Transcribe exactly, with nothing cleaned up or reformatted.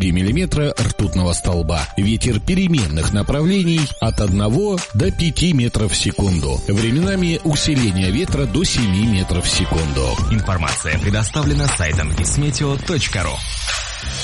три миллиметра ртутного столба. Ветер переменных направлений от одного до пяти метров в секунду. Временами усиление ветра до семи метров в секунду. Информация предоставлена сайтом гисметео точка ру.